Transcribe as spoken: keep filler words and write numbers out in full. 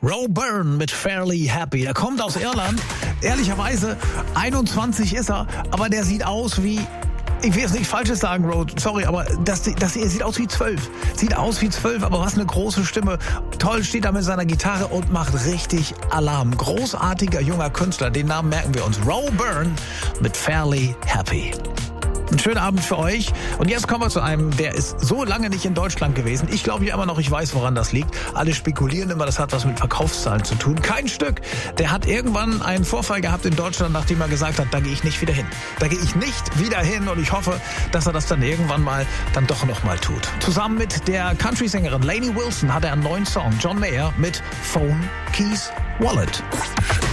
Roe Byrne mit Fairly Happy. Der kommt aus Irland. Ehrlicherweise, einundzwanzig ist er, aber der sieht aus wie... Ich will jetzt nichts Falsches sagen, Roe, sorry, aber das, das hier sieht aus wie zwölf. Sieht aus wie zwölf, aber was eine große Stimme. Toll steht er mit seiner Gitarre und macht richtig Alarm. Großartiger junger Künstler, den Namen merken wir uns. Roe Byrne mit Fairly Happy. Einen schönen Abend für euch. Und jetzt kommen wir zu einem, der ist so lange nicht in Deutschland gewesen. Ich glaube ja immer noch, ich weiß, woran das liegt. Alle spekulieren immer, das hat was mit Verkaufszahlen zu tun. Kein Stück. Der hat irgendwann einen Vorfall gehabt in Deutschland, nachdem er gesagt hat, da gehe ich nicht wieder hin. Da gehe ich nicht wieder hin und ich hoffe, dass er das dann irgendwann mal dann doch noch mal tut. Zusammen mit der Country-Sängerin Lainey Wilson hat er einen neuen Song, John Mayer mit Phone, Keys, Wallet.